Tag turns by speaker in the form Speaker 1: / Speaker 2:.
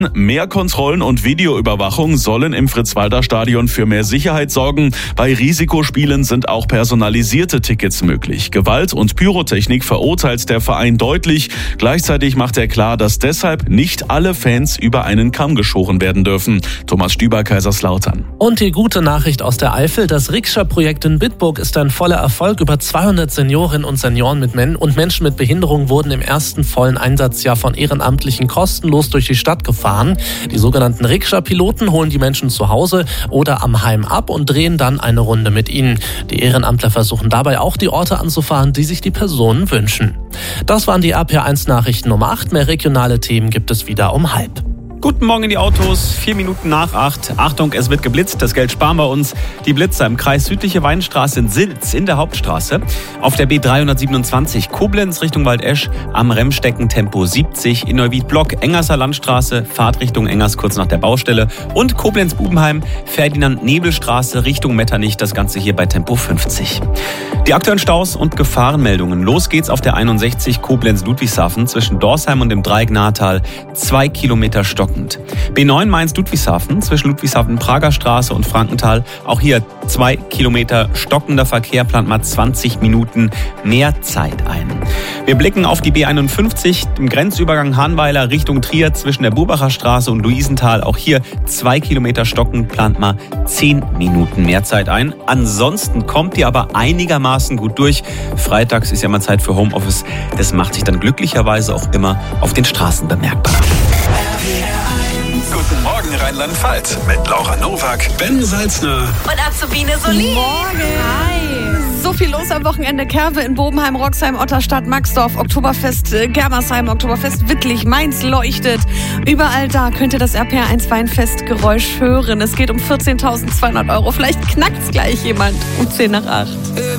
Speaker 1: Mehr Kontrollen und Videoüberwachung sollen im Fritz-Walter-Stadion für mehr Sicherheit sorgen. Bei Risikospielen sind auch personalisierte Tickets möglich. Gewalt und Pyrotechnik verurteilt der Verein deutlich. Gleichzeitig macht er klar, dass deshalb nicht alle Fans über einen Kamm geschoren werden dürfen. Thomas Stüber, Kaiserslautern.
Speaker 2: Und die gute Nachricht aus der Eifel: Das Rikscha-Projekt in Bitburg ist ein voller Erfolg. Über 200 Seniorinnen und Senioren und Menschen mit Behinderung wurden im ersten vollen Einsatzjahr von Ehrenamtlichen kostenlos durch die Stadt gefahren. Die sogenannten Rikscha-Piloten holen die Menschen zu Hause oder am Heim ab und drehen dann eine Runde mit ihnen. Die Ehrenamtler versuchen dabei auch, die Orte anzufahren, die sich die Personen wünschen. Das waren die RPR1-Nachrichten um 8. Mehr regionale Themen gibt es wieder um 7:30.
Speaker 3: Guten Morgen in die Autos, 4 Minuten nach 8. Achtung, es wird geblitzt, das Geld sparen wir uns. Die Blitzer im Kreis Südliche Weinstraße in Silz in der Hauptstraße. Auf der B327 Koblenz Richtung Waldesch am Remmstecken Tempo 70. In Neuwied-Block Engerser Landstraße, Fahrtrichtung Engers kurz nach der Baustelle. Und Koblenz-Bubenheim Ferdinand-Nebel-Straße Richtung Metternich, das Ganze hier bei Tempo 50. Die aktuellen Staus und Gefahrenmeldungen. Los geht's auf der 61 Koblenz-Ludwigshafen zwischen Dorsheim und dem Dreieck Nahetal. 2 Kilometer stockend. B9 Mainz-Ludwigshafen zwischen Ludwigshafen-Prager Straße und Frankenthal. Auch hier 2 Kilometer stockender Verkehr, plant mal 20 Minuten mehr Zeit ein. Wir blicken auf die B51 im Grenzübergang Hahnweiler Richtung Trier zwischen der Burbacher Straße und Luisenthal. Auch hier 2 Kilometer stockend, plant mal 10 Minuten mehr Zeit ein. Ansonsten kommt ihr aber einigermaßen gut durch. Freitags ist ja mal Zeit für Homeoffice. Das macht sich dann glücklicherweise auch immer auf den Straßen bemerkbar.
Speaker 4: Guten Morgen Rheinland-Pfalz mit Laura Nowak, Ben Salzner
Speaker 5: und Azubine Solin.
Speaker 6: Morgen. Hi. So viel los am Wochenende. Kerve in Bobenheim, Roxheim, Otterstadt, Maxdorf, Oktoberfest Germersheim, Oktoberfest Wittlich, Mainz leuchtet. Überall da könnt ihr das RPR1 Weinfestgeräusch hören. Es geht um 14.200 €. Vielleicht knackt's gleich jemand um 7:50.